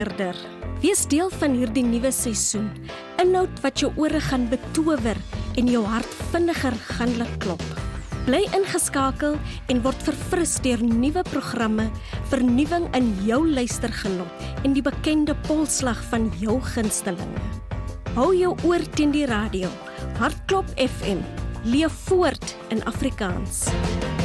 Wees deel van hierdie nuwe seisoen. Inhoud wat jou ore gaan betower en jou hart vinniger gaan laat klop. Bly ingeskakel en word verfris deur nuwe programme, vernuwing in jou luistergenot en die bekende polslag van jou gunstelinge. Hou jou oor teen die radio. Hartklop FM. Leef voort in Afrikaans.